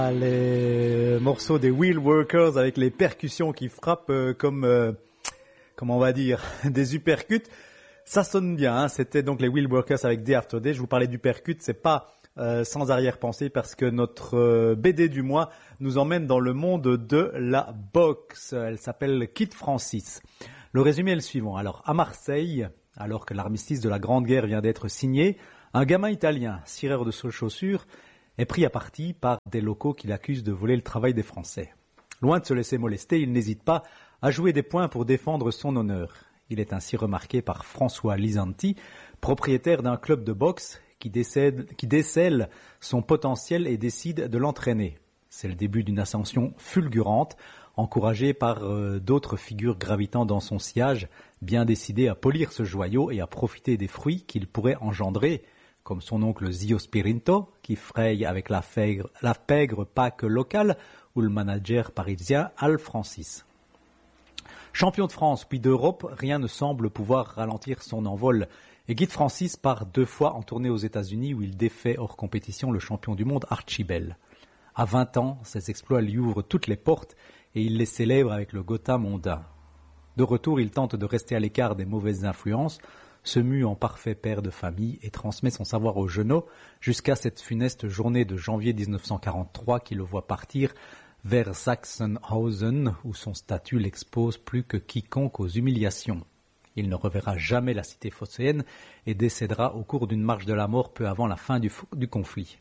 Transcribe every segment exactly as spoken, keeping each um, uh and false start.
Les morceaux des Wheel Workers avec les percussions qui frappent euh, comme, euh, comment on va dire, des uppercuts. Ça sonne bien, hein. C'était donc les Wheel Workers avec Day After Day. Je vous parlais d'uppercut, c'est pas euh, sans arrière-pensée parce que notre euh, B D du mois nous emmène dans le monde de la boxe. Elle s'appelle Kid Francis. Le résumé est le suivant. Alors, à Marseille, alors que l'armistice de la Grande Guerre vient d'être signé, un gamin italien, cireur de chaussures, est pris à partie par des locaux qui l'accusent de voler le travail des Français. Loin de se laisser molester, il n'hésite pas à jouer des points pour défendre son honneur. Il est ainsi remarqué par François Lisanti, propriétaire d'un club de boxe qui décèle, qui décèle son potentiel et décide de l'entraîner. C'est le début d'une ascension fulgurante, encouragée par euh, d'autres figures gravitant dans son sillage, bien décidées à polir ce joyau et à profiter des fruits qu'il pourrait engendrer, comme son oncle Zio Spirinto, qui fraye avec la, fègre, la pègre Pâques locale, ou le manager parisien Al Francis. Champion de France puis d'Europe, rien ne semble pouvoir ralentir son envol. Et Kid Francis part deux fois en tournée aux États-Unis où il défait hors compétition le champion du monde Archie Bell. À vingt ans, ses exploits lui ouvrent toutes les portes et il les célèbre avec le Gotha mondain. De retour, il tente de rester à l'écart des mauvaises influences, se mue en parfait père de famille et transmet son savoir aux genoux jusqu'à cette funeste journée de janvier dix-neuf cent quarante-trois qui le voit partir vers Sachsenhausen où son statut l'expose plus que quiconque aux humiliations. Il ne reverra jamais la cité phocéenne et décédera au cours d'une marche de la mort peu avant la fin du, du conflit.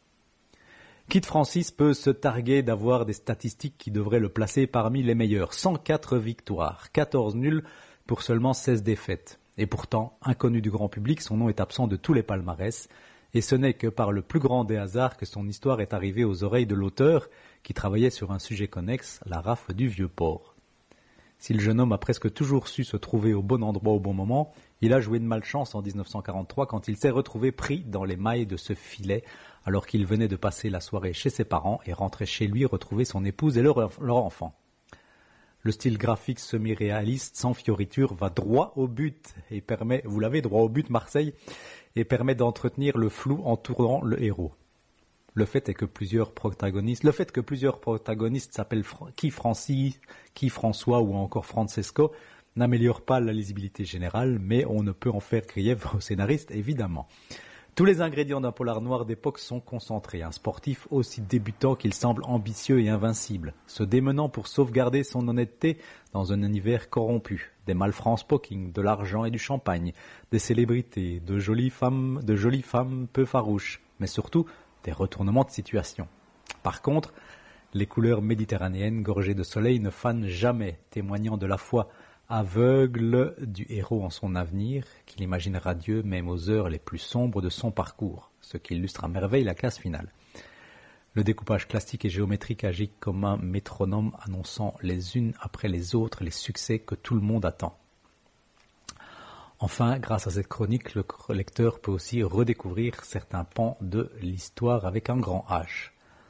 Kid Francis peut se targuer d'avoir des statistiques qui devraient le placer parmi les meilleurs. cent quatre victoires, quatorze nuls pour seulement seize défaites. Et pourtant, inconnu du grand public, son nom est absent de tous les palmarès, et ce n'est que par le plus grand des hasards que son histoire est arrivée aux oreilles de l'auteur, qui travaillait sur un sujet connexe, la rafle du vieux port. Si le jeune homme a presque toujours su se trouver au bon endroit au bon moment, il a joué de malchance en dix-neuf cent quarante-trois quand il s'est retrouvé pris dans les mailles de ce filet, alors qu'il venait de passer la soirée chez ses parents et rentrer chez lui retrouver son épouse et leur, leur enfant. Le style graphique semi-réaliste, sans fioriture, va droit au but et permet, vous l'avez, droit au but Marseille, et permet d'entretenir le flou entourant le héros. Le fait est que plusieurs protagonistes, le fait que plusieurs protagonistes s'appellent qui Francis, qui François ou encore Francesco n'améliore pas la lisibilité générale, mais on ne peut en faire grief aux scénaristes, évidemment. Tous les ingrédients d'un polar noir d'époque sont concentrés. Un sportif aussi débutant qu'il semble ambitieux et invincible, se démenant pour sauvegarder son honnêteté dans un univers corrompu. Des malfrats poking, de l'argent et du champagne, des célébrités, de jolies femmes, de jolies femmes peu farouches, mais surtout des retournements de situation. Par contre, les couleurs méditerranéennes gorgées de soleil ne fanent jamais, témoignant de la foi aveugle du héros en son avenir, qu'il imagine radieux même aux heures les plus sombres de son parcours, ce qui illustre à merveille la case finale. Le découpage classique et géométrique agit comme un métronome annonçant les unes après les autres les succès que tout le monde attend. Enfin, grâce à cette chronique, le lecteur peut aussi redécouvrir certains pans de l'histoire avec un grand H.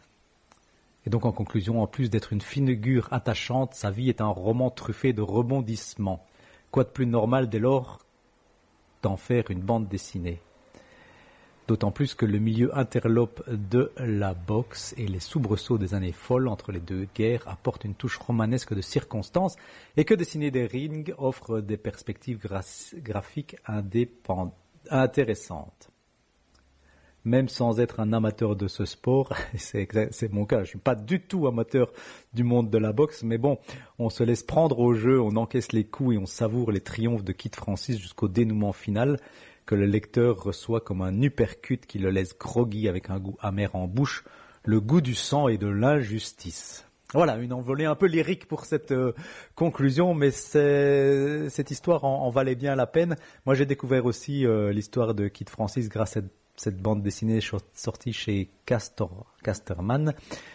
Et donc en conclusion, en plus d'être une figure attachante, sa vie est un roman truffé de rebondissements. Quoi de plus normal dès lors d'en faire une bande dessinée? D'autant plus que le milieu interlope de la boxe et les soubresauts des années folles entre les deux guerres apportent une touche romanesque de circonstances et que dessiner des rings offre des perspectives gra- graphiques indépend- intéressantes. Même sans être un amateur de ce sport, c'est, c'est mon cas, je ne suis pas du tout amateur du monde de la boxe, mais bon, on se laisse prendre au jeu, on encaisse les coups et on savoure les triomphes de Kid Francis jusqu'au dénouement final, que le lecteur reçoit comme un uppercut qui le laisse groggy avec un goût amer en bouche, le goût du sang et de l'injustice. Voilà, une envolée un peu lyrique pour cette euh, conclusion, mais c'est, cette histoire en, en valait bien la peine. Moi, j'ai découvert aussi euh, l'histoire de Kid Francis grâce à cette bande dessinée sortie chez Castor, Casterman,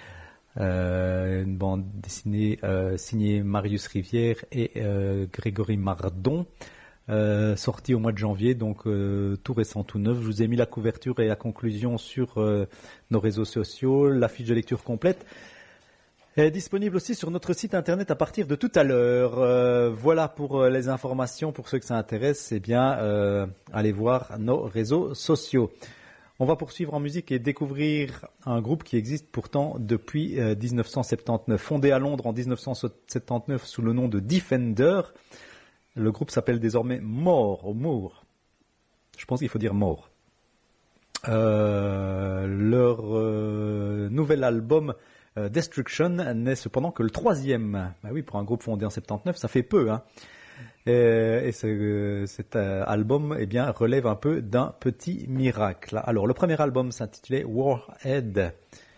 euh, une bande dessinée euh, signée Marius Rivière et euh, Grégory Mardon, euh, sortie au mois de janvier, donc euh, tout récent, tout neuf. Je vous ai mis la couverture et la conclusion sur euh, nos réseaux sociaux, la fiche de lecture complète. Elle est disponible aussi sur notre site internet à partir de tout à l'heure. Euh, voilà pour les informations. Pour ceux que ça intéresse, eh bien, euh, allez voir nos réseaux sociaux. On va poursuivre en musique et découvrir un groupe qui existe pourtant depuis euh, dix-neuf cent soixante-dix-neuf. Fondé à Londres en dix-neuf cent soixante-dix-neuf sous le nom de Defender, le groupe s'appelle désormais More, ou Moore. Je pense qu'il faut dire More. Euh, leur euh, nouvel album euh, Destruction n'est cependant que le troisième. Bah oui, pour un groupe fondé en soixante-dix-neuf, ça fait peu, hein. Et, et ce, cet euh, album, eh bien, relève un peu d'un petit miracle. Alors, le premier album s'intitulait Warhead.